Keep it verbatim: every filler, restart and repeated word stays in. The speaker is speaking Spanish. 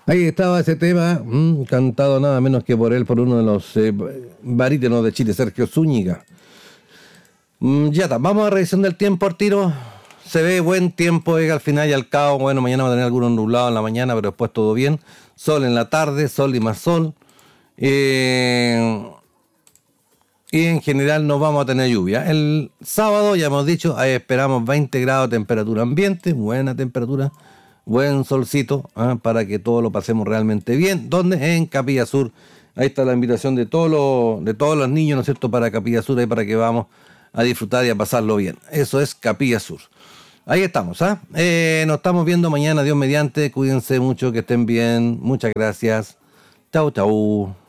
Ahí estaba ese tema, mm, cantado nada menos que por él, por uno de los eh, barítonos de Chile, Sergio Zúñiga. Mm, ya está, vamos a revisión del tiempo al tiro. Se ve buen tiempo, eh, al final y al cabo. Bueno, mañana va a tener algunos nublados en la mañana, pero después todo bien. Sol en la tarde, sol y más sol. Eh, y en general no vamos a tener lluvia. El sábado, ya hemos dicho, ahí esperamos veinte grados de temperatura ambiente, buena temperatura, buen solcito, ¿ah? Para que todo lo pasemos realmente bien. ¿Dónde? En Capilla Sur. Ahí está la invitación de todos los, de todos los niños, ¿no es cierto?, para Capilla Sur, ahí para que vamos a disfrutar y a pasarlo bien. Eso es Capilla Sur. Ahí estamos, ¿ah? Eh, nos estamos viendo mañana, Dios mediante. Cuídense mucho, que estén bien. Muchas gracias. Chau, chau.